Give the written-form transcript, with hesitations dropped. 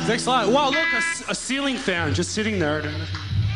Thanks a lot. Wow, look, a ceiling fan just sitting there.